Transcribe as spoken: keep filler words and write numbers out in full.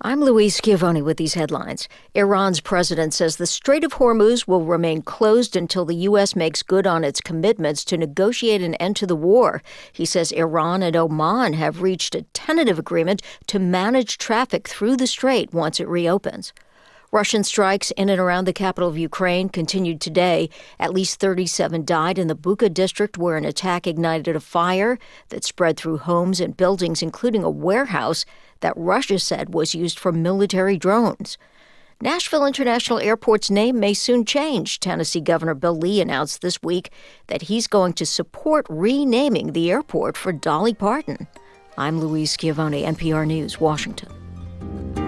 I'm Louise Schiavone with these headlines. Iran's president says the Strait of Hormuz will remain closed until the U S makes good on its commitments to negotiate an end to the war. He says Iran and Oman have reached a tentative agreement to manage traffic through the strait once it reopens. Russian strikes in and around the capital of Ukraine continued today. At least thirty-seven died in the Bucha district, where an attack ignited a fire that spread through homes and buildings, including a warehouse that Russia said was used for military drones. Nashville International Airport's name may soon change. Tennessee Governor Bill Lee announced this week that he's going to support renaming the airport for Dolly Parton. I'm Louise Schiavone, N P R News, Washington.